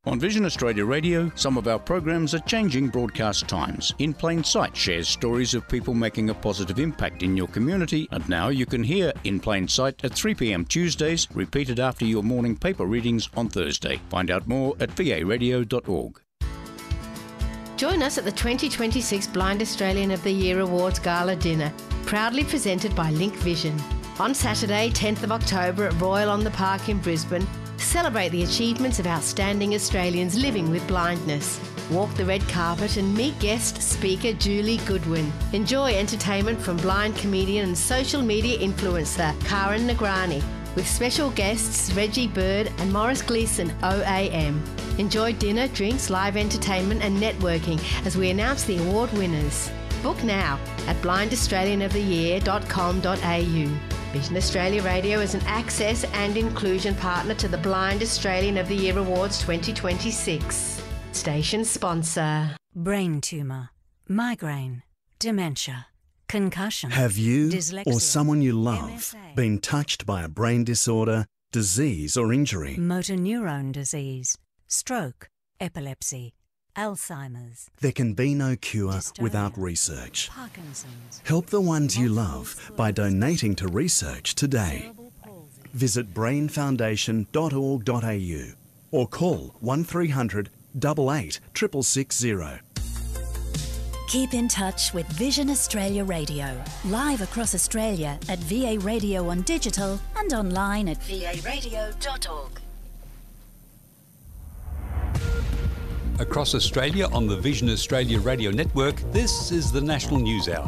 On Vision Australia Radio, some of our programs are changing broadcast times. In Plain Sight shares stories of people making a positive impact in your community, and now you can hear In Plain Sight at 3 p.m. Tuesdays, repeated after your morning paper readings on Thursday. Find out more at varadio.org. Join us at the 2026 Blind Australian of the Year Awards Gala Dinner, proudly presented by Link Vision. On Saturday, 10th of October at Royal on the Park in Brisbane, celebrate the achievements of outstanding Australians living with blindness. Walk the red carpet and meet guest speaker Julie Goodwin. Enjoy entertainment from blind comedian and social media influencer Karen Nagrani, with special guests Reggie Bird and Morris Gleeson OAM. Enjoy dinner, drinks, live entertainment and networking as we announce the award winners. Book now at blindaustralianoftheyear.com.au. Vision Australia Radio is an access and inclusion partner to the Blind Australian of the Year Awards 2026. Station sponsor. Brain tumour, migraine, dementia, concussion. Have you dyslexia, or someone you love MSA, been touched by a brain disorder, disease or injury? motor neurone disease, stroke, epilepsy, Alzheimer's. There can be no cure Dystonia, without research. Parkinson's. Help the ones you love by donating to research today. Cerebral palsy. Visit brainfoundation.org.au or call 1300 88 660. Keep in touch with Vision Australia Radio, live across Australia at VA Radio on digital and online at varadio.org. Across Australia on the Vision Australia Radio Network, this is the National News Hour.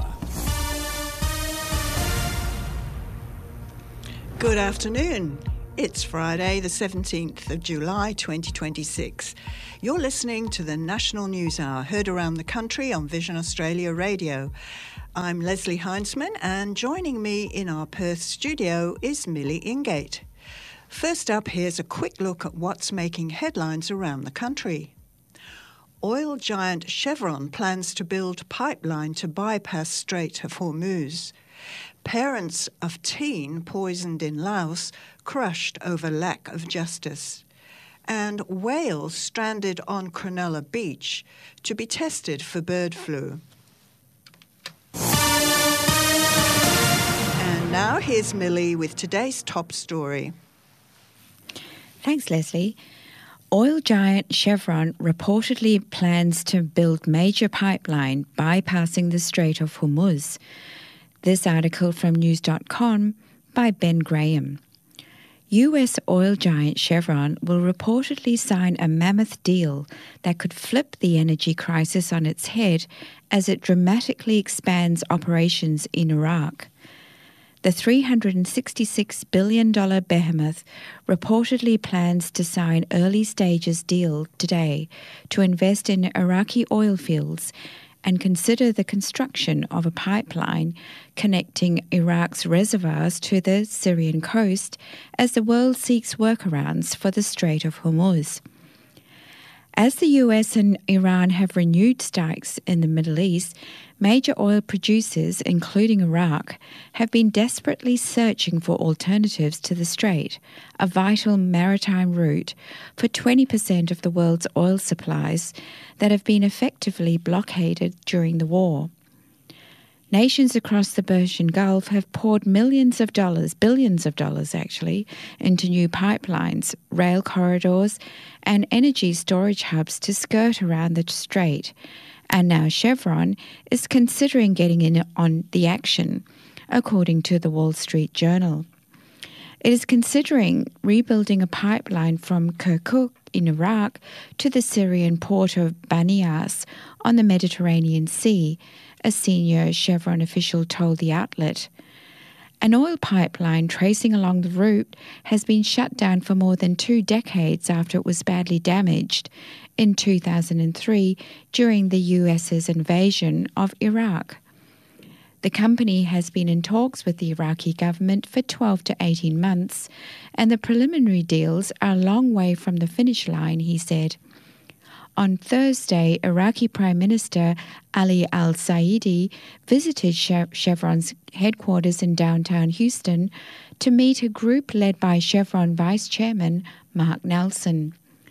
Good afternoon. It's Friday, the 17th of July 2026. You're listening to the National News Hour, heard around the country on Vision Australia Radio. I'm Leslie Heinzman, and joining me in our Perth studio is Millie Ingate. First up, here's a quick look at what's making headlines around the country. Oil giant Chevron plans to build pipeline to bypass Strait of Hormuz. Parents of teen poisoned in Laos crushed over lack of justice. And whales stranded on Cronulla Beach to be tested for bird flu. And now here's Millie with today's top story. Thanks, Leslie. Oil giant Chevron reportedly plans to build major pipeline bypassing the Strait of Hormuz. This article from news.com by Ben Graham. US oil giant Chevron will reportedly sign a mammoth deal that could flip the energy crisis on its head as it dramatically expands operations in Iraq. The $366 billion behemoth reportedly plans to sign early stages deal today to invest in Iraqi oil fields and consider the construction of a pipeline connecting Iraq's reservoirs to the Syrian coast as the world seeks workarounds for the Strait of Hormuz. As the US and Iran have renewed strikes in the Middle East, major oil producers, including Iraq, have been desperately searching for alternatives to the Strait, a vital maritime route for 20% of the world's oil supplies that have been effectively blockaded during the war. Nations across the Persian Gulf have poured billions of dollars actually, into new pipelines, rail corridors, and energy storage hubs to skirt around the strait. And now Chevron is considering getting in on the action, according to the Wall Street Journal. It is considering rebuilding a pipeline from Kirkuk in Iraq to the Syrian port of Banias on the Mediterranean Sea, a senior Chevron official told the outlet. An oil pipeline tracing along the route has been shut down for more than 2 decades after it was badly damaged in 2003 during the US's invasion of Iraq. The company has been in talks with the Iraqi government for 12 to 18 months, and the preliminary deals are a long way from the finish line, he said. On Thursday, Iraqi Prime Minister Ali al-Saidi visited Chevron's headquarters in downtown Houston to meet a group led by Chevron Vice Chairman Mark Nelson.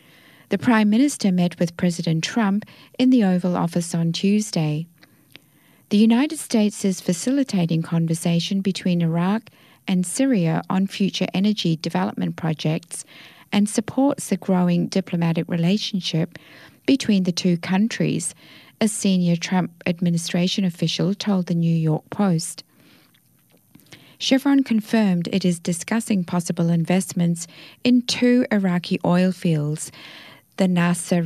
The Prime Minister met with President Trump in the Oval Office on Tuesday. The United States is facilitating conversation between Iraq and Syria on future energy development projects and supports the growing diplomatic relationship between the two countries, a senior Trump administration official told the New York Post. Chevron confirmed it is discussing possible investments in 2 Iraqi oil fields, the Nasser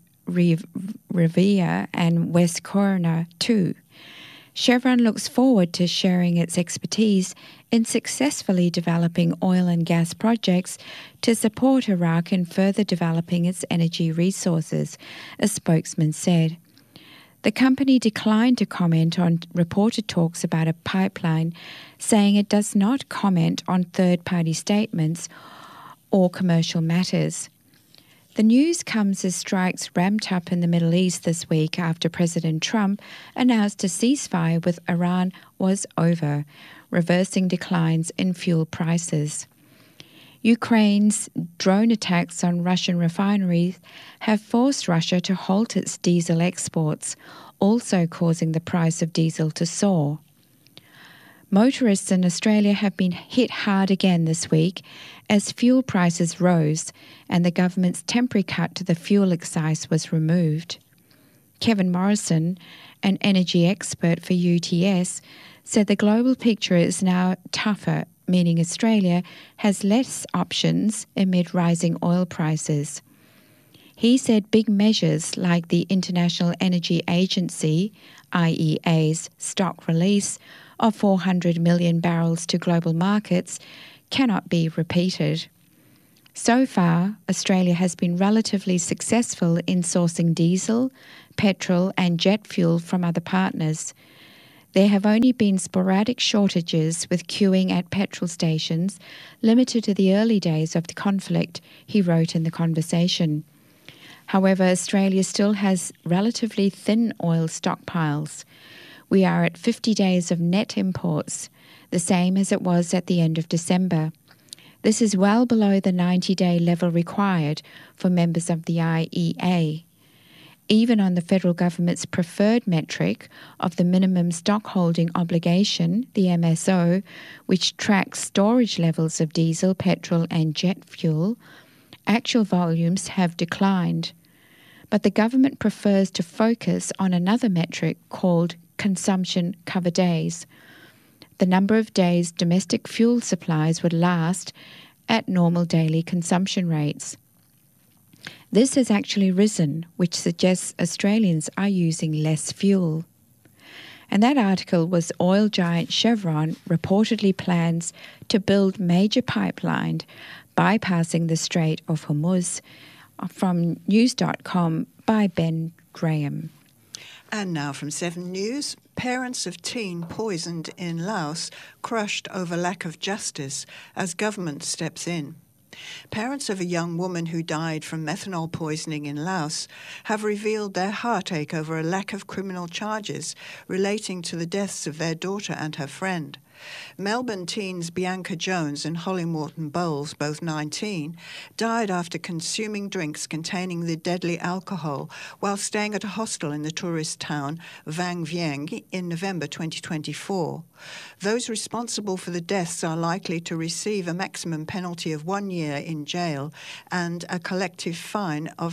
Rivia and West Qurna 2. Chevron looks forward to sharing its expertise in successfully developing oil and gas projects to support Iraq in further developing its energy resources, a spokesman said. The company declined to comment on reported talks about a pipeline, saying it does not comment on third-party statements or commercial matters. The news comes as strikes ramped up in the Middle East this week after President Trump announced a ceasefire with Iran was over, reversing declines in fuel prices. Ukraine's drone attacks on Russian refineries have forced Russia to halt its diesel exports, also causing the price of diesel to soar. Motorists in Australia have been hit hard again this week as fuel prices rose and the government's temporary cut to the fuel excise was removed. Kevin Morrison, an energy expert for UTS, said the global picture is now tougher, meaning Australia has less options amid rising oil prices. He said big measures like the International Energy Agency, IEA's stock release of 400 million barrels to global markets cannot be repeated. So far, Australia has been relatively successful in sourcing diesel, petrol and jet fuel from other partners. There have only been sporadic shortages with queuing at petrol stations, limited to the early days of the conflict, he wrote in the conversation. However, Australia still has relatively thin oil stockpiles. We are at 50 days of net imports, the same as it was at the end of December. This is well below the 90-day level required for members of the IEA. Even on the federal government's preferred metric of the minimum stockholding obligation, the MSO, which tracks storage levels of diesel, petrol and jet fuel, actual volumes have declined. But the government prefers to focus on another metric called consumption cover days, the number of days domestic fuel supplies would last at normal daily consumption rates. This has actually risen, which suggests Australians are using less fuel. And that article was oil giant Chevron reportedly plans to build major pipeline bypassing the Strait of Hormuz, from news.com by Ben Graham. And now from 7 News, parents of teen poisoned in Laos crushed over lack of justice as government steps in. Parents of a young woman who died from methanol poisoning in Laos have revealed their heartache over a lack of criminal charges relating to the deaths of their daughter and her friend. Melbourne teens Bianca Jones and Holly Morton Bowles, both 19, died after consuming drinks containing the deadly alcohol while staying at a hostel in the tourist town Vang Vieng in November 2024. Those responsible for the deaths are likely to receive a maximum penalty of 1 year in jail and a collective fine of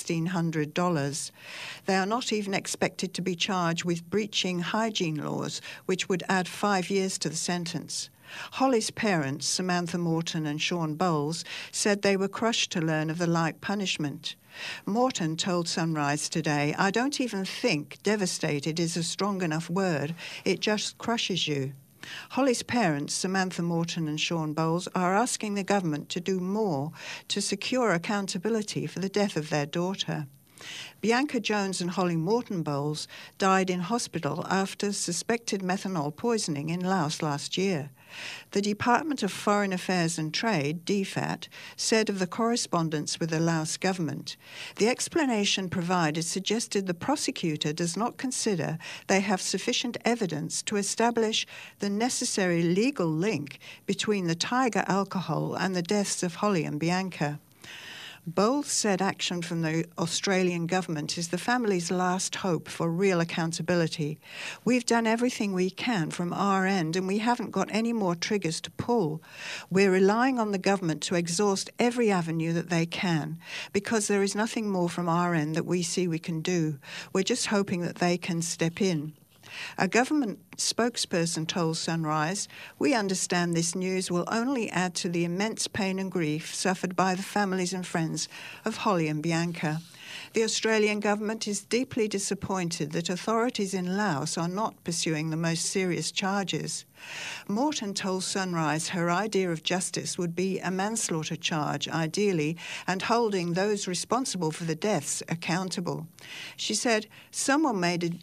$1,600. They are not even expected to be charged with breaching hygiene laws, which would add 5 years to the sentence. Holly's parents, Samantha Morton and Sean Bowles, said they were crushed to learn of the like punishment. Morton told Sunrise Today, "I don't even think devastated is a strong enough word. It just crushes you." Holly's parents, Samantha Morton and Sean Bowles, are asking the government to do more to secure accountability for the death of their daughter. Bianca Jones and Holly Morton Bowles died in hospital after suspected methanol poisoning in Laos last year. The Department of Foreign Affairs and Trade, DFAT, said of the correspondence with the Laos government, the explanation provided suggested the prosecutor does not consider they have sufficient evidence to establish the necessary legal link between the tiger alcohol and the deaths of Holly and Bianca. Bowles said action from the Australian government is the family's last hope for real accountability. We've done everything we can from our end and we haven't got any more triggers to pull. We're relying on the government to exhaust every avenue that they can because there is nothing more from our end that we see we can do. We're just hoping that they can step in. A government spokesperson told Sunrise, "We understand this news will only add to the immense pain and grief suffered by the families and friends of Holly and Bianca. The Australian government is deeply disappointed that authorities in Laos are not pursuing the most serious charges." Morton told Sunrise her idea of justice would be a manslaughter charge, ideally, and holding those responsible for the deaths accountable. She said, Someone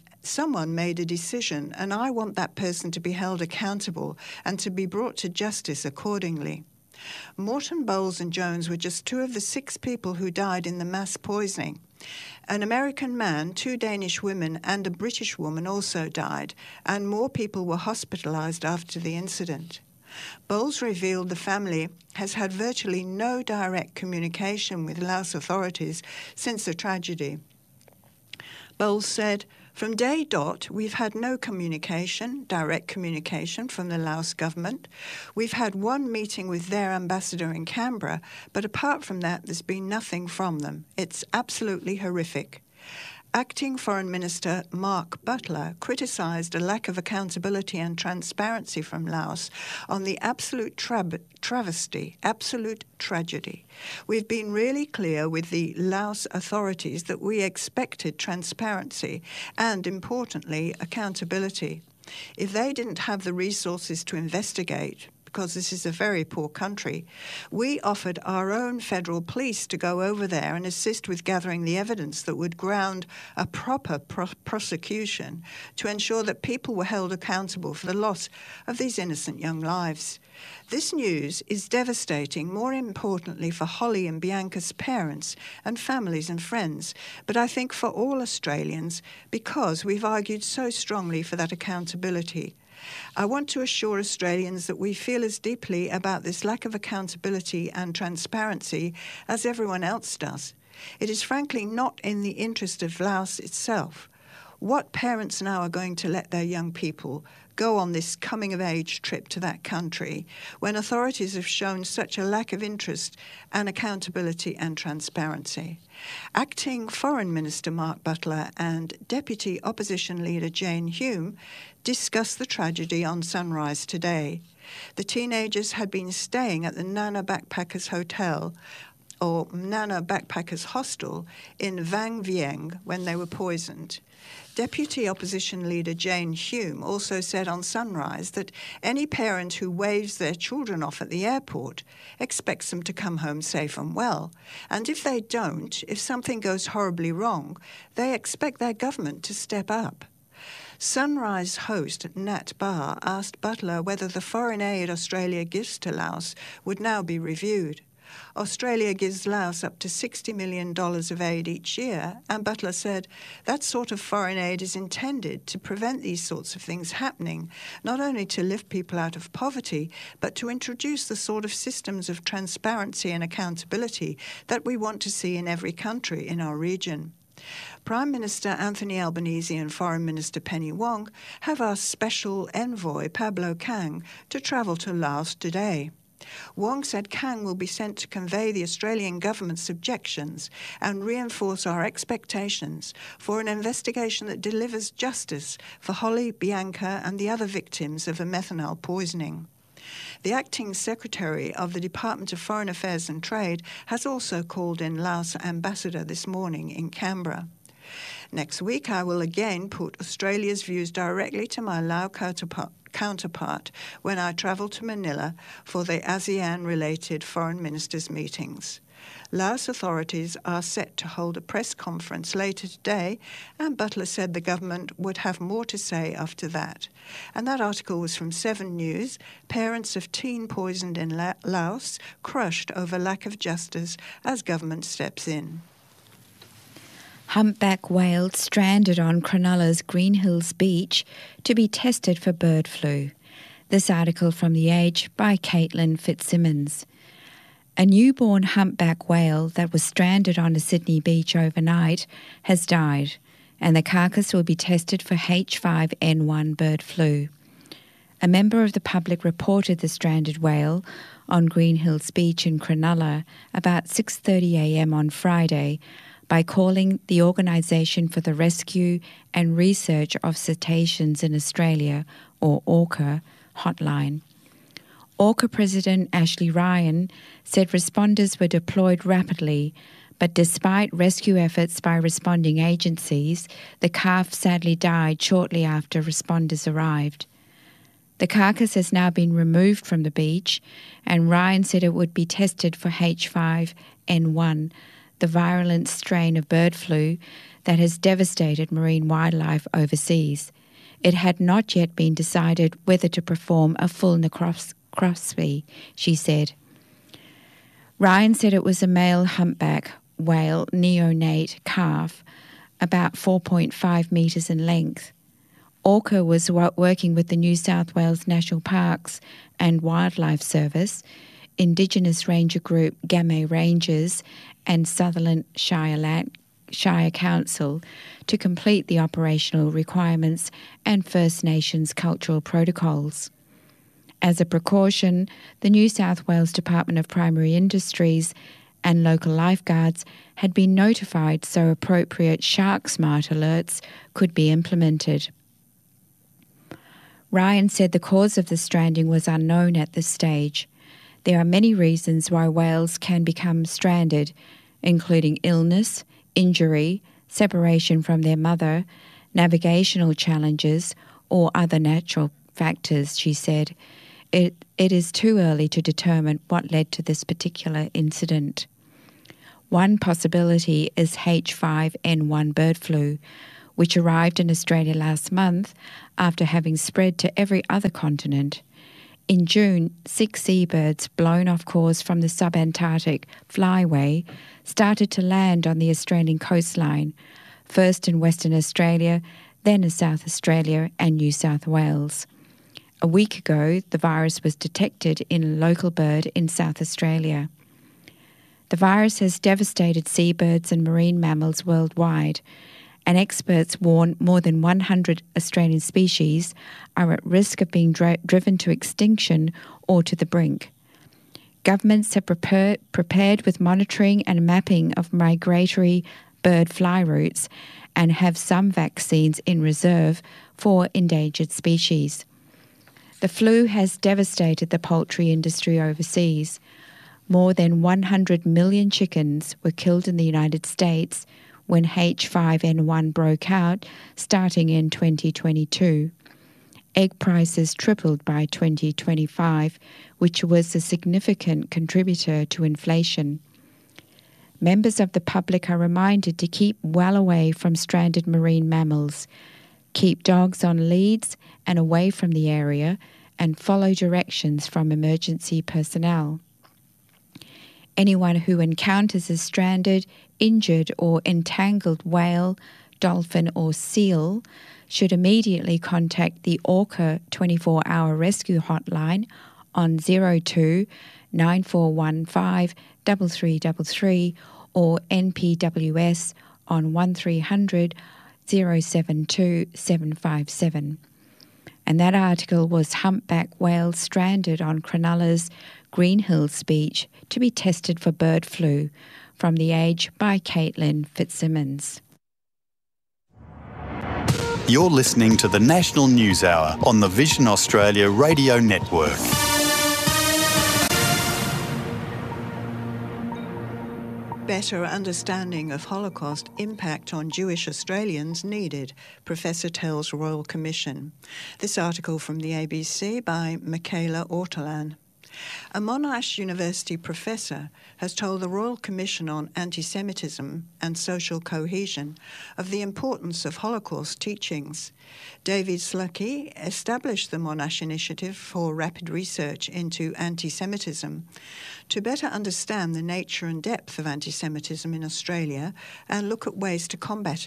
made a decision, and I want that person to be held accountable and to be brought to justice accordingly. Morton, Bowles and Jones were just 2 of the 6 people who died in the mass poisoning. An American man, 2 Danish women and a British woman also died, and more people were hospitalised after the incident. Bowles revealed the family has had virtually no direct communication with Laos authorities since the tragedy. Bowles said, "From day dot, we've had no communication, direct communication from the Laos government. We've had one meeting with their ambassador in Canberra, but apart from that, there's been nothing from them. It's absolutely horrific." Acting Foreign Minister Mark Butler criticised a lack of accountability and transparency from Laos on the absolute travesty, absolute tragedy. "We've been really clear with the Laos authorities that we expected transparency and, importantly, accountability. If they didn't have the resources to investigate, because this is a very poor country, we offered our own federal police to go over there and assist with gathering the evidence that would ground a proper prosecution to ensure that people were held accountable for the loss of these innocent young lives. This news is devastating, more importantly for Holly and Bianca's parents and families and friends, but I think for all Australians because we've argued so strongly for that accountability. I want to assure Australians that we feel as deeply about this lack of accountability and transparency as everyone else does. It is frankly not in the interest of Laos itself. What parents now are going to let their young people go on this coming-of-age trip to that country when authorities have shown such a lack of interest and accountability and transparency? Acting Foreign Minister Mark Butler and Deputy Opposition Leader Jane Hume discussed the tragedy on Sunrise today. The teenagers had been staying at the Nana Backpackers Hotel or Nana Backpackers Hostel in Vang Vieng when they were poisoned. Deputy Opposition Leader Jane Hume also said on Sunrise that any parent who waves their children off at the airport expects them to come home safe and well. And if they don't, if something goes horribly wrong, they expect their government to step up. Sunrise host Nat Barr asked Butler whether the foreign aid Australia gives to Laos would now be reviewed. Australia gives Laos up to $60 million of aid each year, and Butler said that sort of foreign aid is intended to prevent these sorts of things happening, not only to lift people out of poverty, but to introduce the sort of systems of transparency and accountability that we want to see in every country in our region. Prime Minister Anthony Albanese and Foreign Minister Penny Wong have asked Special Envoy Pablo Kang to travel to Laos today. Wong said Kang will be sent to convey the Australian government's objections and reinforce our expectations for an investigation that delivers justice for Holly, Bianca and the other victims of the methanol poisoning. The acting secretary of the Department of Foreign Affairs and Trade has also called in Laos ambassador this morning in Canberra. Next week, I will again put Australia's views directly to my Lao counterpart when I travel to Manila for the ASEAN-related foreign ministers' meetings. Laos authorities are set to hold a press conference later today, and Butler said the government would have more to say after that. And that article was from 7 News. Parents of teen poisoned in Laos crushed over lack of justice as government steps in. Humpback whale stranded on Cronulla's Green Hills beach to be tested for bird flu. This article from The Age by Caitlin Fitzsimmons. A newborn humpback whale that was stranded on a Sydney beach overnight has died, and the carcass will be tested for H5N1 bird flu. A member of the public reported the stranded whale on Green Hills Beach in Cronulla about 6:30 a.m. on Friday by calling the Organisation for the Rescue and Research of Cetaceans in Australia, or ORCA, hotline. ORCA President Ashley Ryan said responders were deployed rapidly, but despite rescue efforts by responding agencies, the calf sadly died shortly after responders arrived. The carcass has now been removed from the beach, and Ryan said it would be tested for H5N1, the virulent strain of bird flu that has devastated marine wildlife overseas. It had not yet been decided whether to perform a full necropsy, she said. Ryan said it was a male humpback whale neonate calf, about 4.5 metres in length. ORCA was working with the New South Wales National Parks and Wildlife Service, Indigenous Ranger Group Gamay Rangers and Sutherland Shire Council to complete the operational requirements and First Nations cultural protocols. As a precaution, the New South Wales Department of Primary Industries and local lifeguards had been notified so appropriate shark smart alerts could be implemented. Ryan said the cause of the stranding was unknown at this stage. There are many reasons why whales can become stranded, including illness, injury, separation from their mother, navigational challenges, or other natural factors, she said. It is too early to determine what led to this particular incident. One possibility is H5N1 bird flu, which arrived in Australia last month after having spread to every other continent. In June, 6 seabirds blown off course from the subantarctic flyway started to land on the Australian coastline, first in Western Australia, then in South Australia and New South Wales. A week ago, the virus was detected in a local bird in South Australia. The virus has devastated seabirds and marine mammals worldwide, and experts warn more than 100 Australian species are at risk of being driven to extinction or to the brink. Governments have prepared with monitoring and mapping of migratory bird fly routes and have some vaccines in reserve for endangered species. The flu has devastated the poultry industry overseas. More than 100 million chickens were killed in the United States when H5N1 broke out, starting in 2022. Egg prices tripled by 2025, which was a significant contributor to inflation. Members of the public are reminded to keep well away from stranded marine mammals, keep dogs on leads and away from the area, and follow directions from emergency personnel. Anyone who encounters a stranded, injured or entangled whale, dolphin or seal should immediately contact the ORCA 24-hour rescue hotline on 02 9415 3333 or NPWS on 1300 072 757. And that article was Humpback Whale Stranded on Cronulla's Green Hills Beach to be tested for bird flu, from The Age by Caitlin Fitzsimmons. You're listening to the National News Hour on the Vision Australia Radio Network. Better understanding of Holocaust impact on Jewish Australians needed, Professor tells Royal Commission. This article from the ABC by Michaela Ortolan. A Monash University professor has told the Royal Commission on Anti-Semitism and Social Cohesion of the importance of Holocaust teachings. David Slucky established the Monash Initiative for Rapid Research into Anti-Semitism to better understand the nature and depth of anti-Semitism in Australia and look at ways to combat it.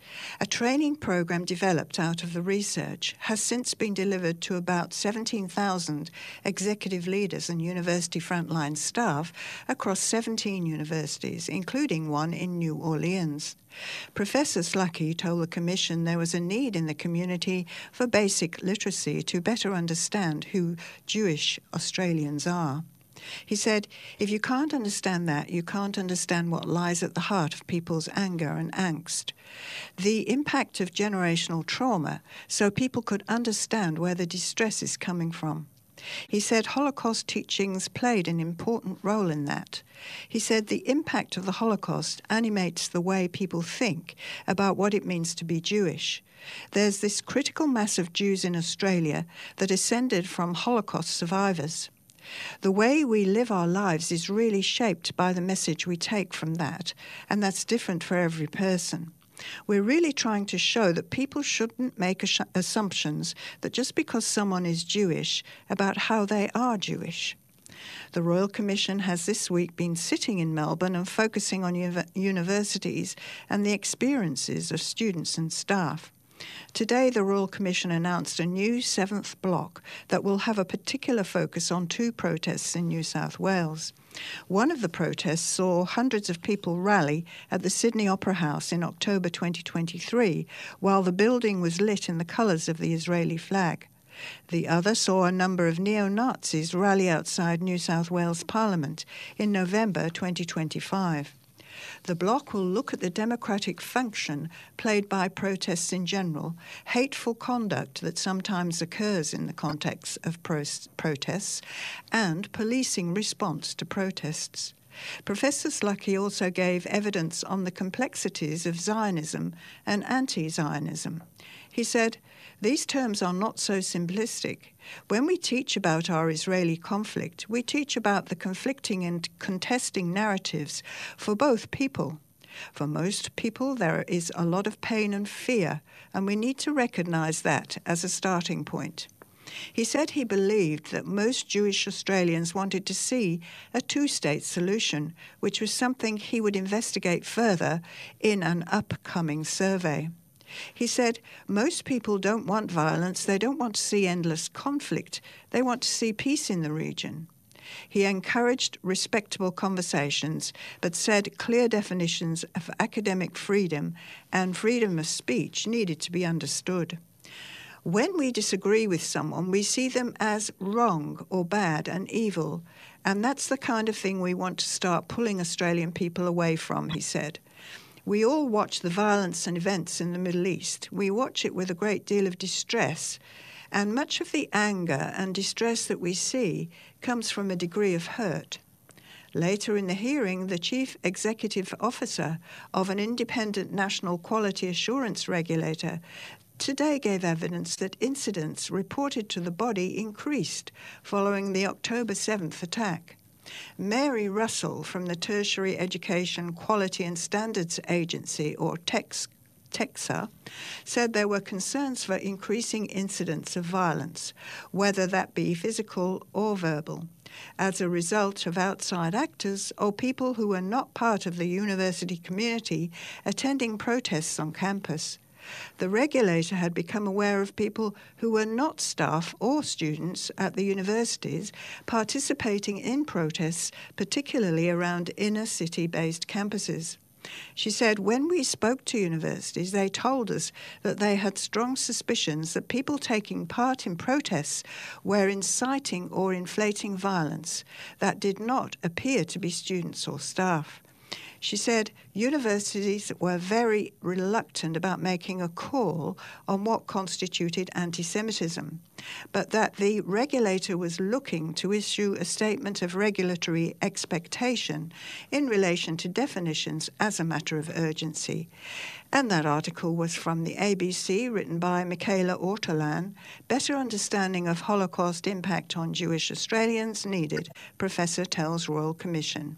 A training program developed out of the research has since been delivered to about 17,000 executive leaders and university frontline staff across 17 universities, including one in New Orleans. Professor Slucky told the Commission there was a need in the community for basic literacy to better understand who Jewish Australians are. He said, if you can't understand that, you can't understand what lies at the heart of people's anger and angst. The impact of generational trauma, so people could understand where the distress is coming from. He said Holocaust teachings played an important role in that. He said the impact of the Holocaust animates the way people think about what it means to be Jewish. There's this critical mass of Jews in Australia that ascended from Holocaust survivors. The way we live our lives is really shaped by the message we take from that, and that's different for every person. We're really trying to show that people shouldn't make assumptions that just because someone is Jewish about how they are Jewish. The Royal Commission has this week been sitting in Melbourne and focusing on universities and the experiences of students and staff. Today, the Royal Commission announced a new 7th block that will have a particular focus on 2 protests in New South Wales. One of the protests saw hundreds of people rally at the Sydney Opera House in October 2023, while the building was lit in the colours of the Israeli flag. The other saw a number of neo-Nazis rally outside New South Wales Parliament in November 2025. The block will look at the democratic function played by protests in general, hateful conduct that sometimes occurs in the context of protests, and policing response to protests. Professor Slucky also gave evidence on the complexities of Zionism and anti-Zionism. He said, these terms are not so simplistic. When we teach about our Israeli conflict, we teach about the conflicting and contesting narratives for both people. For most people, there is a lot of pain and fear, and we need to recognize that as a starting point. He said he believed that most Jewish Australians wanted to see a 2-state solution, which was something he would investigate further in an upcoming survey. He said, most people don't want violence, they don't want to see endless conflict, they want to see peace in the region. He encouraged respectable conversations, but said clear definitions of academic freedom and freedom of speech needed to be understood. When we disagree with someone, we see them as wrong or bad and evil, and that's the kind of thing we want to start pulling Australian people away from, he said. We all watch the violence and events in the Middle East. We watch it with a great deal of distress, and much of the anger and distress that we see comes from a degree of hurt. Later in the hearing, the Chief Executive Officer of an independent national quality assurance regulator today gave evidence that incidents reported to the body increased following the October 7th attack. Mary Russell from the Tertiary Education Quality and Standards Agency, or TEQSA, said there were concerns for increasing incidents of violence, whether that be physical or verbal, as a result of outside actors or people who were not part of the university community attending protests on campus. The regulator had become aware of people who were not staff or students at the universities participating in protests, particularly around inner city-based campuses. She said, when we spoke to universities, they told us that they had strong suspicions that people taking part in protests were inciting or inflating violence that did not appear to be students or staff. She said universities were very reluctant about making a call on what constituted anti-Semitism, but that the regulator was looking to issue a statement of regulatory expectation in relation to definitions as a matter of urgency. And that article was from the ABC, written by Michaela Ortolan. Better understanding of Holocaust impact on Jewish Australians needed, Professor tells Royal Commission.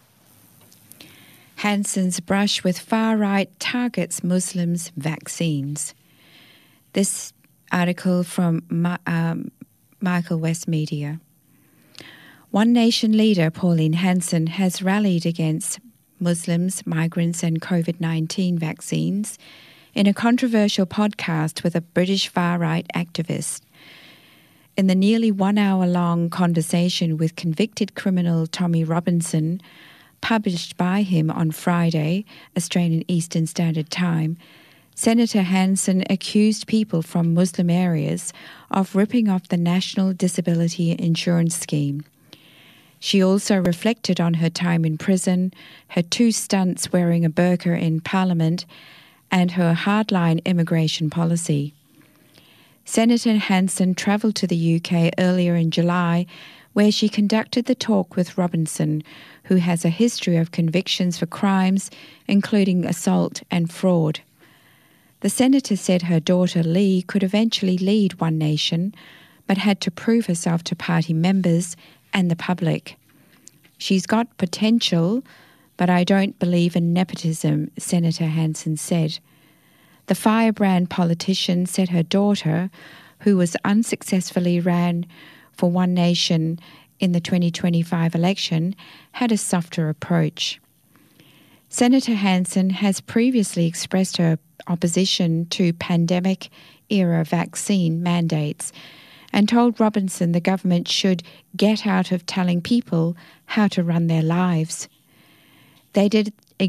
Hanson's brush with far-right targets Muslims' vaccines. This article from Michael West Media. One Nation leader, Pauline Hanson, has rallied against Muslims, migrants and COVID-19 vaccines in a controversial podcast with a British far-right activist. In the nearly 1 hour-long conversation with convicted criminal Tommy Robinson, published by him on Friday, Australian Eastern Standard Time, Senator Hanson accused people from Muslim areas of ripping off the National Disability Insurance Scheme. She also reflected on her time in prison, her 2 stunts wearing a burqa in Parliament, and her hardline immigration policy. Senator Hanson travelled to the UK earlier in July, where she conducted the talk with Robinson, who has a history of convictions for crimes, including assault and fraud. The senator said her daughter Lee could eventually lead One Nation, but had to prove herself to party members and the public. She's got potential, but I don't believe in nepotism, Senator Hanson said. The firebrand politician said her daughter, who was unsuccessfully ran for One Nation in the 2025 election, had a softer approach. Senator Hanson has previously expressed her opposition to pandemic-era vaccine mandates and told Robinson the government should get out of telling people how to run their lives. They did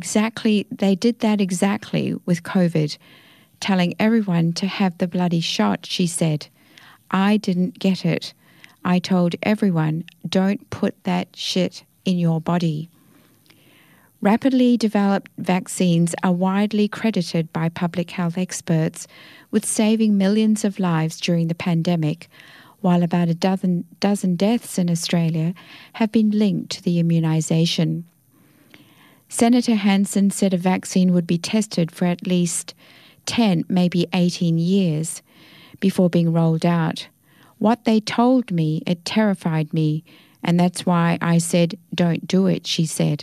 that exactly with COVID, telling everyone to have the bloody shot, she said. I didn't get it. I told everyone, don't put that shit in your body. Rapidly developed vaccines are widely credited by public health experts with saving millions of lives during the pandemic, while about a dozen deaths in Australia have been linked to the immunisation. Senator Hanson said a vaccine would be tested for at least 10, maybe 18 years before being rolled out. What they told me, it terrified me, and that's why I said, don't do it, she said.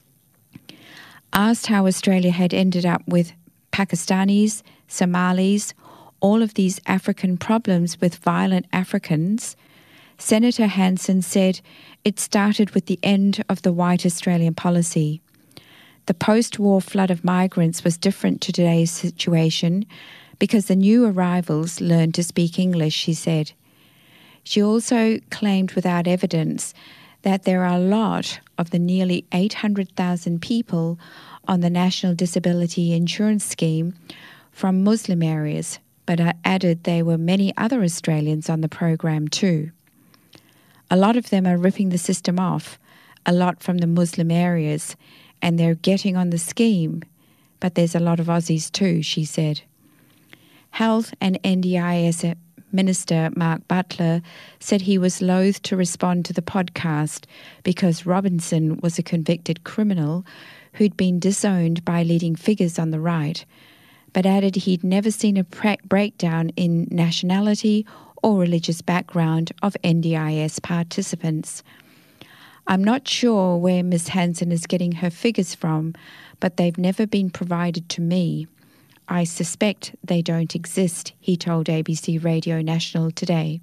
Asked how Australia had ended up with Pakistanis, Somalis, all of these African problems with violent Africans, Senator Hanson said it started with the end of the white Australian policy. The post-war flood of migrants was different to today's situation because the new arrivals learned to speak English, she said. She also claimed without evidence that there are a lot of the nearly 800,000 people on the National Disability Insurance Scheme from Muslim areas, but added there were many other Australians on the program too. A lot of them are ripping the system off, a lot from the Muslim areas, and they're getting on the scheme, but there's a lot of Aussies too, she said. Health and NDIS Minister Mark Butler said he was loath to respond to the podcast because Robinson was a convicted criminal who'd been disowned by leading figures on the right, but added he'd never seen a breakdown in nationality or religious background of NDIS participants. I'm not sure where Ms. Hanson is getting her figures from, but they've never been provided to me. I suspect they don't exist, he told ABC Radio National today.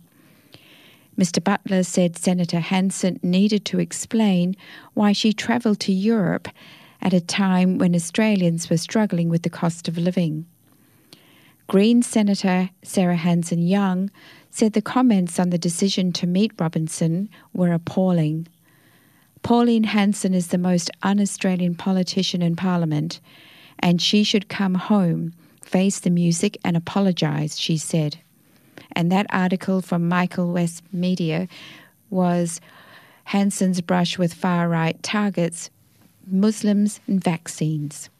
Mr. Butler said Senator Hanson needed to explain why she travelled to Europe at a time when Australians were struggling with the cost of living. Green Senator Sarah Hanson-Young said the comments on the decision to meet Robinson were appalling. Pauline Hanson is the most un-Australian politician in Parliament, and she should come home, face the music and apologise, she said. And that article from Michael West Media was Hanson's brush with far-right targets, Muslims and vaccines.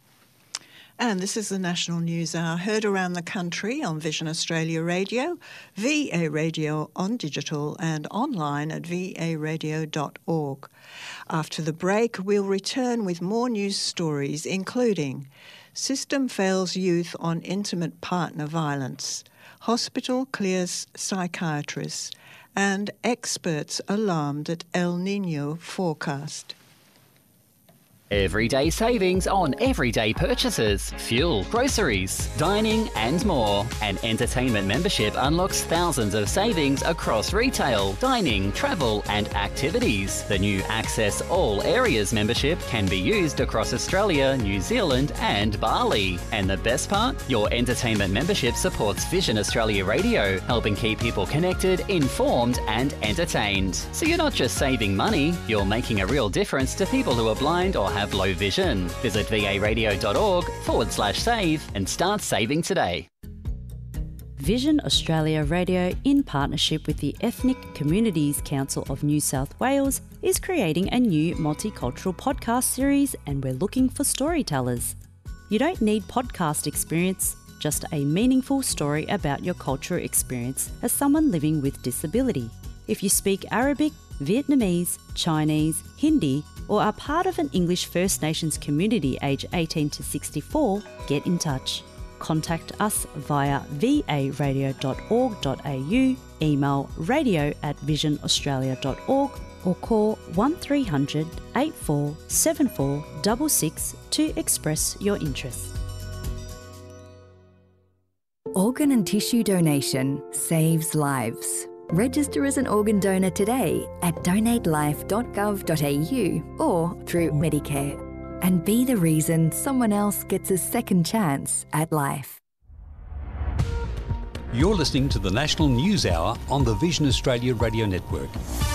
And this is the National News Hour, heard around the country on Vision Australia Radio, VA Radio on digital and online at varadio.org. After the break, we'll return with more news stories, including System fails youth on intimate partner violence, hospital clears psychiatrists, and experts alarmed at El Niño forecast. Everyday savings on everyday purchases, fuel, groceries, dining and more. An entertainment membership unlocks thousands of savings across retail, dining, travel and activities. The new Access All Areas membership can be used across Australia, New Zealand and Bali. And the best part? Your entertainment membership supports Vision Australia Radio, helping keep people connected, informed and entertained. So you're not just saving money, you're making a real difference to people who are blind or have low vision. Visit varadio.org/save and start saving today. Vision Australia Radio, in partnership with the Ethnic Communities Council of New South Wales, is creating a new multicultural podcast series, and we're looking for storytellers. You don't need podcast experience, just a meaningful story about your cultural experience as someone living with disability. If you speak Arabic, Vietnamese, Chinese, Hindi, or are part of an English First Nations community aged 18 to 64, get in touch. Contact us via varadio.org.au, email radio@visionaustralia.org, or call 1300 8474 66 to express your interest. Organ and tissue donation saves lives. Register as an organ donor today at donatelife.gov.au or through Medicare, and be the reason someone else gets a second chance at life. You're listening to the National News Hour on the Vision Australia Radio Network.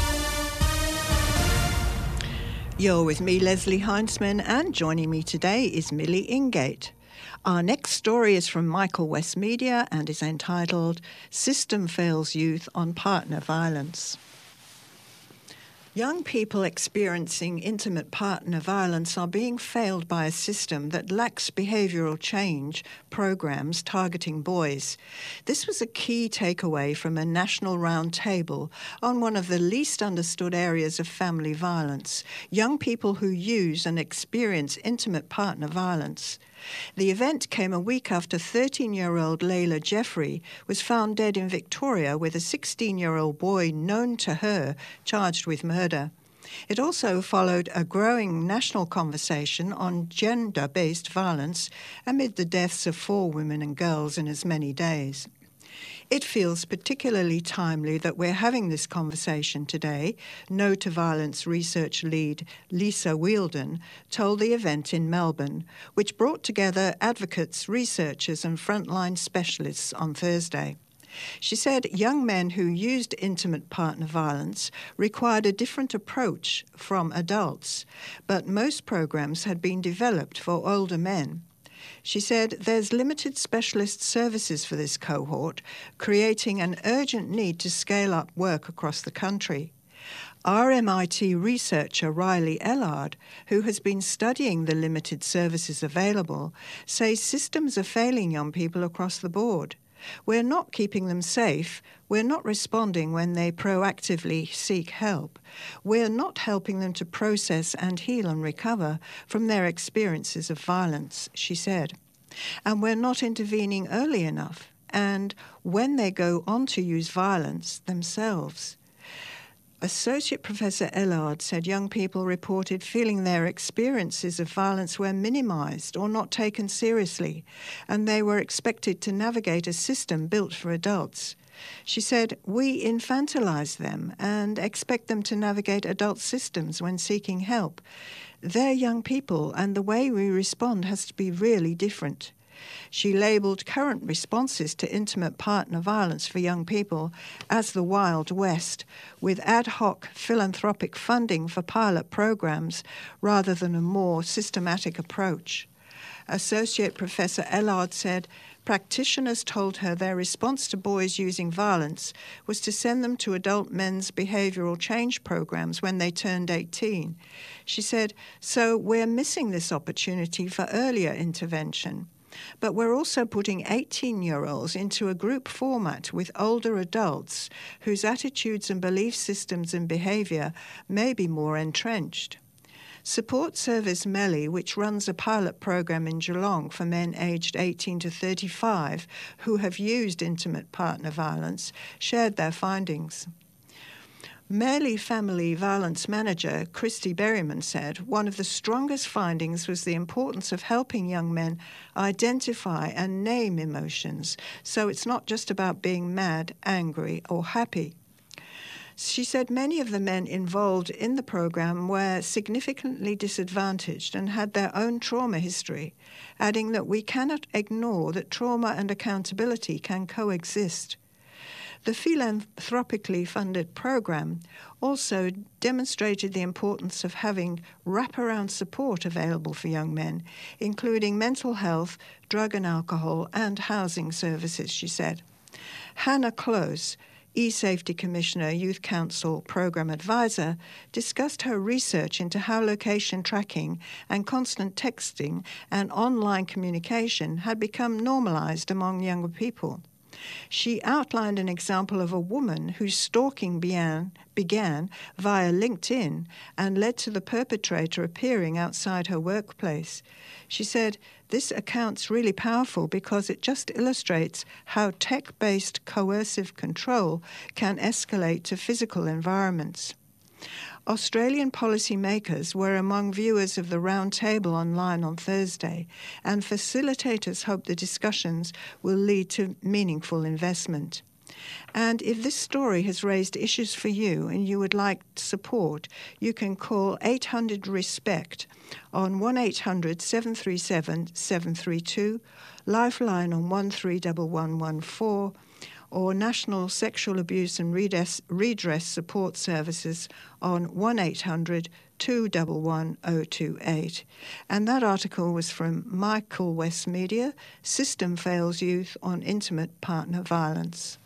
You're with me, Leslie Heinzman, and joining me today is Millie Ingate. Our next story is from Michael West Media and is entitled System Fails Youth on Partner Violence. Young people experiencing intimate partner violence are being failed by a system that lacks behavioural change programs targeting boys. This was a key takeaway from a national roundtable on one of the least understood areas of family violence, young people who use and experience intimate partner violence. The event came a week after 13-year-old Layla Jeffrey was found dead in Victoria with a 16-year-old boy known to her charged with murder. It also followed a growing national conversation on gender-based violence amid the deaths of 4 women and girls in as many days. It feels particularly timely that we're having this conversation today, No to Violence research lead Lisa Wheeldon told the event in Melbourne, which brought together advocates, researchers and frontline specialists on Thursday. She said young men who used intimate partner violence required a different approach from adults, but most programs had been developed for older men. She said there's limited specialist services for this cohort, creating an urgent need to scale up work across the country. RMIT researcher Riley Ellard, who has been studying the limited services available, says systems are failing young people across the board. We're not keeping them safe. We're not responding when they proactively seek help. We're not helping them to process and heal and recover from their experiences of violence, she said. And we're not intervening early enough, and when they go on to use violence themselves. Associate Professor Ellard said young people reported feeling their experiences of violence were minimised or not taken seriously, and they were expected to navigate a system built for adults. She said, we infantilise them and expect them to navigate adult systems when seeking help. They're young people, and the way we respond has to be really different. She labelled current responses to intimate partner violence for young people as the Wild West, with ad hoc philanthropic funding for pilot programs rather than a more systematic approach. Associate Professor Ellard said practitioners told her their response to boys using violence was to send them to adult men's behavioural change programs when they turned 18. She said, so we're missing this opportunity for earlier intervention. But we're also putting 18-year-olds into a group format with older adults whose attitudes and belief systems and behaviour may be more entrenched. Support Service Melly, which runs a pilot program in Geelong for men aged 18 to 35 who have used intimate partner violence, shared their findings. Merely Family Violence Manager Christy Berryman said one of the strongest findings was the importance of helping young men identify and name emotions, so it's not just about being mad, angry, or happy. She said many of the men involved in the program were significantly disadvantaged and had their own trauma history, adding that we cannot ignore that trauma and accountability can coexist. The philanthropically funded program also demonstrated the importance of having wraparound support available for young men, including mental health, drug and alcohol, and housing services, she said. Hannah Close, E-Safety Commissioner, Youth Council Program Advisor, discussed her research into how location tracking and constant texting and online communication had become normalized among younger people. She outlined an example of a woman whose stalking began via LinkedIn and led to the perpetrator appearing outside her workplace. She said, "This account's really powerful because it just illustrates how tech-based coercive control can escalate to physical environments." Australian policymakers were among viewers of the roundtable online on Thursday, and facilitators hope the discussions will lead to meaningful investment. And if this story has raised issues for you and you would like support, you can call 800-RESPECT on 1-800-737-732, Lifeline on 131114, or National Sexual Abuse and Redress Support Services on 1-800-211-028. And that article was from Michael West Media, System Fails Youth on Intimate Partner Violence.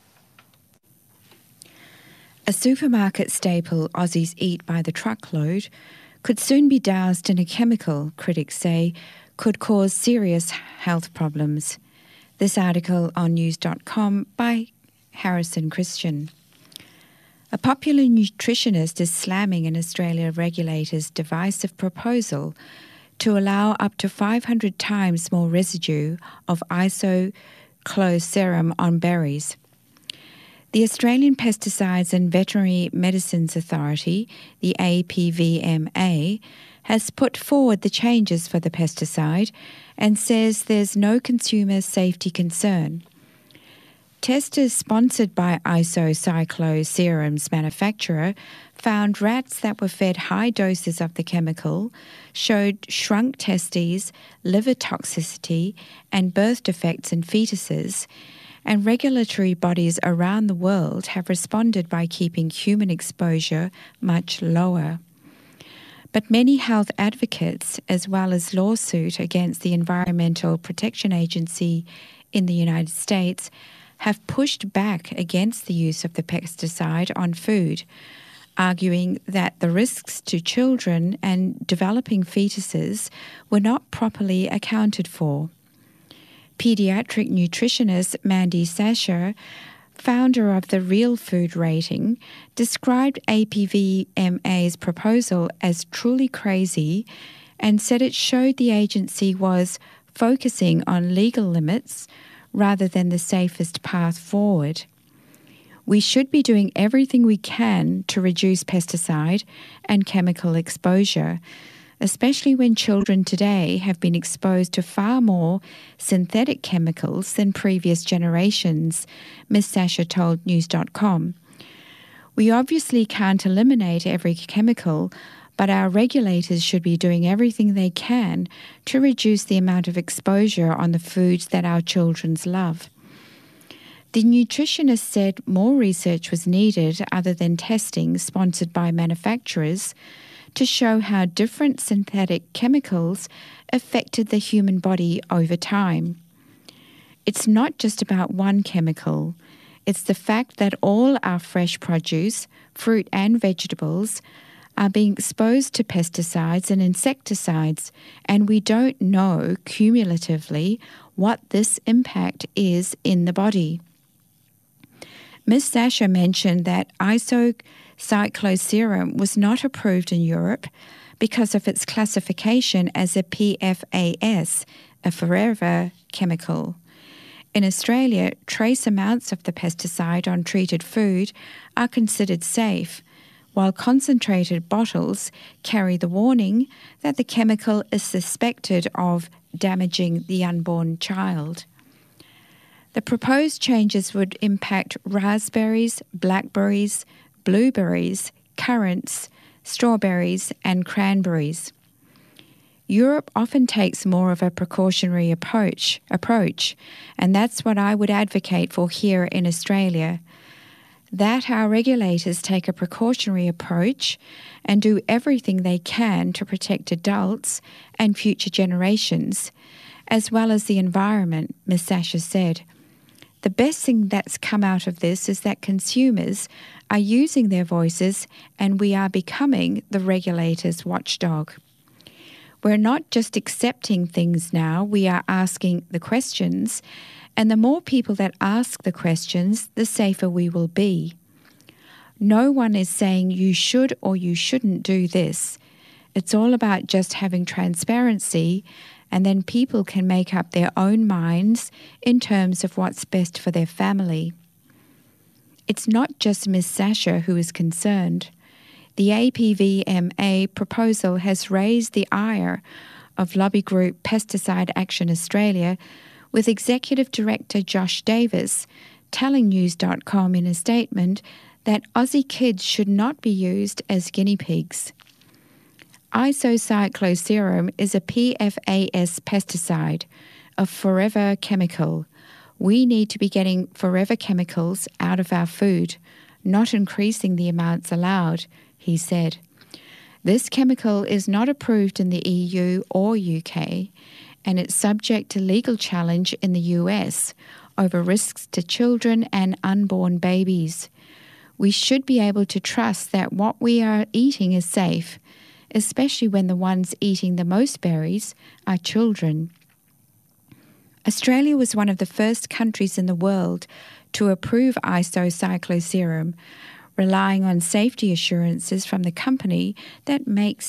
A supermarket staple Aussies eat by the truckload could soon be doused in a chemical critics say could cause serious health problems. This article on news.com by Harrison Christian. A popular nutritionist is slamming an Australia regulator's divisive proposal to allow up to 500 times more residue of isocloserum on berries. The Australian Pesticides and Veterinary Medicines Authority, the APVMA, has put forward the changes for the pesticide and says there's no consumer safety concern. Testers sponsored by isocloserum's manufacturer found rats that were fed high doses of the chemical showed shrunk testes, liver toxicity, and birth defects in fetuses, and regulatory bodies around the world have responded by keeping human exposure much lower. But many health advocates, as well as lawsuit against the Environmental Protection Agency in the United States, have pushed back against the use of the pesticide on food, arguing that the risks to children and developing fetuses were not properly accounted for. Pediatric nutritionist Mandy Sasher, founder of the Real Food Rating, described APVMA's proposal as truly crazy and said it showed the agency was focusing on legal limits rather than the safest path forward. We should be doing everything we can to reduce pesticide and chemical exposure, especially when children today have been exposed to far more synthetic chemicals than previous generations, Ms. Sasha told News.com. We obviously can't eliminate every chemical, but our regulators should be doing everything they can to reduce the amount of exposure on the foods that our children love. The nutritionist said more research was needed other than testing sponsored by manufacturers to show how different synthetic chemicals affected the human body over time. It's not just about one chemical. It's the fact that all our fresh produce, fruit and vegetables, are being exposed to pesticides and insecticides, and we don't know cumulatively what this impact is in the body. Ms. Sasha mentioned that isocloserum was not approved in Europe because of its classification as a PFAS, a forever chemical. In Australia, trace amounts of the pesticide on treated food are considered safe, while concentrated bottles carry the warning that the chemical is suspected of damaging the unborn child. The proposed changes would impact raspberries, blackberries, blueberries, currants, strawberries, and cranberries. Europe often takes more of a precautionary approach, and that's what I would advocate for here in Australia. That our regulators take a precautionary approach and do everything they can to protect adults and future generations, as well as the environment, Ms. Sasha said. The best thing that's come out of this is that consumers are using their voices and we are becoming the regulator's watchdog. We're not just accepting things now, we are asking the questions, and the more people that ask the questions, the safer we will be. No one is saying you should or you shouldn't do this. It's all about just having transparency, and then people can make up their own minds in terms of what's best for their family. It's not just Ms. Sasha who is concerned. The APVMA proposal has raised the ire of lobby group Pesticide Action Australia, with Executive Director Josh Davis telling News.com in a statement that Aussie kids should not be used as guinea pigs. Isocycloserum is a PFAS pesticide, a forever chemical. We need to be getting forever chemicals out of our food, not increasing the amounts allowed, he said. This chemical is not approved in the EU or UK, and it's subject to legal challenge in the US over risks to children and unborn babies. We should be able to trust that what we are eating is safe, especially when the ones eating the most berries are children. Australia was one of the first countries in the world to approve Isocycloserum, relying on safety assurances from the company that makes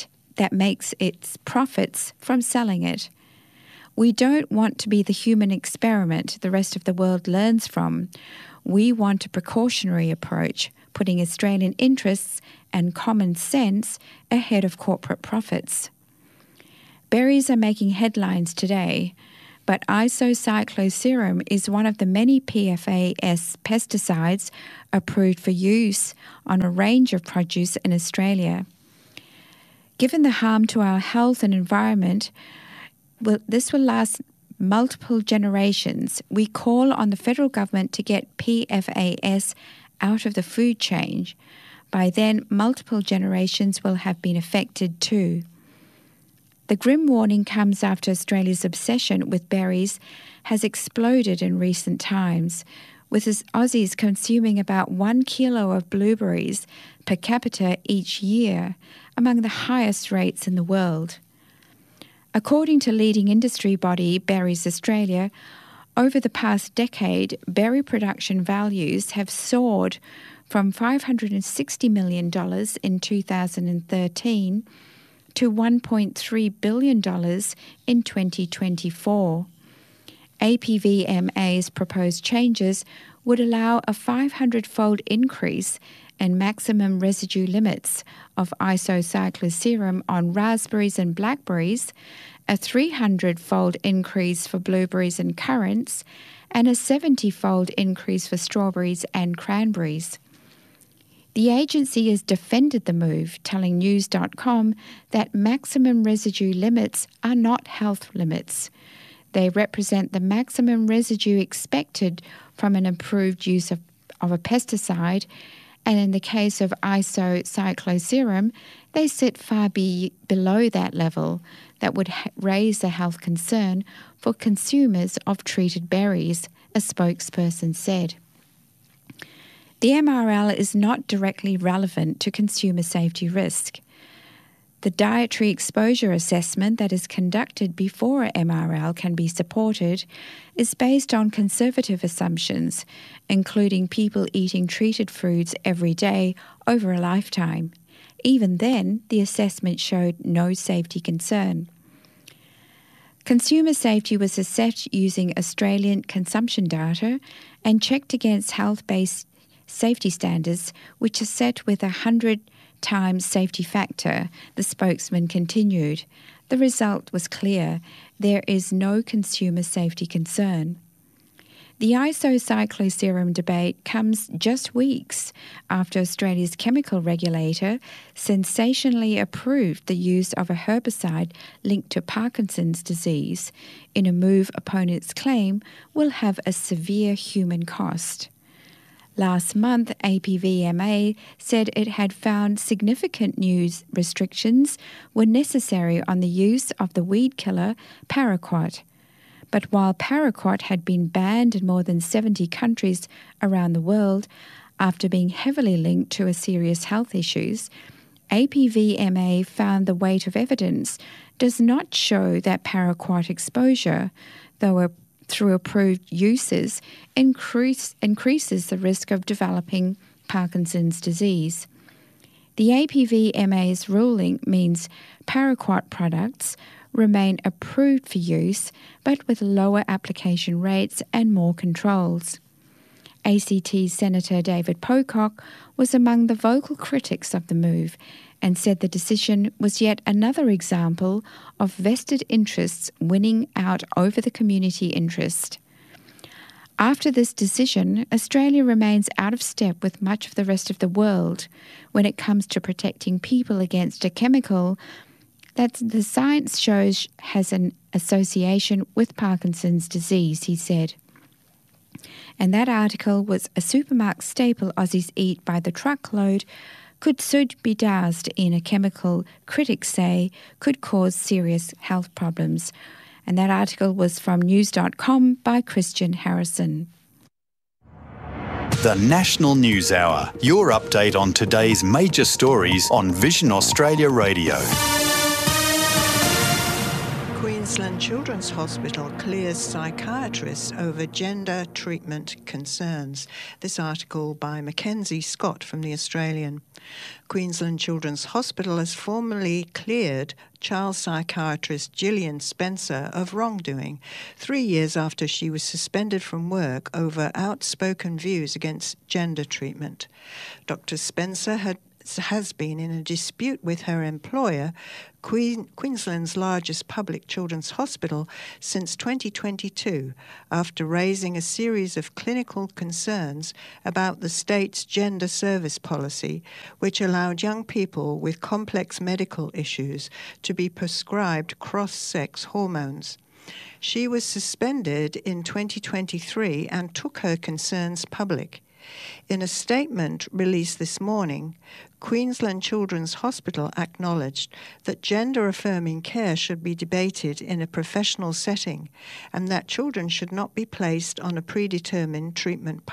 its profits from selling it. We don't want to be the human experiment the rest of the world learns from. We want a precautionary approach, putting Australian interests and common sense ahead of corporate profits. Berries are making headlines today, but Isocycloserum is one of the many PFAS pesticides approved for use on a range of produce in Australia. Given the harm to our health and environment, this will last multiple generations. We call on the federal government to get PFAS out of the food chain. By then, multiple generations will have been affected too. The grim warning comes after Australia's obsession with berries has exploded in recent times, with Aussies consuming about 1 kilo of blueberries per capita each year, among the highest rates in the world. According to leading industry body Berries Australia, over the past decade, berry production values have soared from $560 million in 2013 to $1.3 billion in 2024. APVMA's proposed changes would allow a 500-fold increase in maximum residue limits of Isocycloserum on raspberries and blackberries, a 300-fold increase for blueberries and currants, and a 70-fold increase for strawberries and cranberries. The agency has defended the move, telling News.com that maximum residue limits are not health limits. They represent the maximum residue expected from an approved use of a pesticide, and in the case of Isocycloserum, they sit far below that level that would raise a health concern for consumers of treated berries, a spokesperson said. The MRL is not directly relevant to consumer safety risk. The dietary exposure assessment that is conducted before a MRL can be supported is based on conservative assumptions, including people eating treated foods every day over a lifetime. Even then, the assessment showed no safety concern. Consumer safety was assessed using Australian consumption data and checked against health-based safety standards, which are set with 100 times safety factor, the spokesman continued. The result was clear. There is no consumer safety concern. The isocycloserum debate comes just weeks after Australia's chemical regulator sensationally approved the use of a herbicide linked to Parkinson's disease, in a move opponents claim will have a severe human cost. Last month, APVMA said it had found significant new restrictions were necessary on the use of the weed killer paraquat. But while paraquat had been banned in more than 70 countries around the world after being heavily linked to serious health issues, APVMA found the weight of evidence does not show that paraquat exposure, though through approved uses, increases the risk of developing Parkinson's disease. The APVMA's ruling means paraquat products remain approved for use, but with lower application rates and more controls. ACT Senator David Pocock was among the vocal critics of the move and said the decision was yet another example of vested interests winning out over the community interest. After this decision, Australia remains out of step with much of the rest of the world when it comes to protecting people against a chemical that the science shows has an association with Parkinson's disease, he said. And that article was a supermarket staple Aussies eat by the truckload could soon be doused in a chemical critics say could cause serious health problems. And that article was from news.com by Christian Harrison. The National News Hour, your update on today's major stories on Vision Australia Radio. Queensland Children's Hospital clears psychiatrists over gender treatment concerns. This article by Mackenzie Scott from The Australian. Queensland Children's Hospital has formally cleared child psychiatrist Gillian Spencer of wrongdoing 3 years after she was suspended from work over outspoken views against gender treatment. Dr. Spencer has been in a dispute with her employer, Queensland's largest public children's hospital, since 2022, after raising a series of clinical concerns about the state's gender service policy, which allowed young people with complex medical issues to be prescribed cross-sex hormones. She was suspended in 2023 and took her concerns public. In a statement released this morning, Queensland Children's Hospital acknowledged that gender-affirming care should be debated in a professional setting and that children should not be placed on a predetermined treatment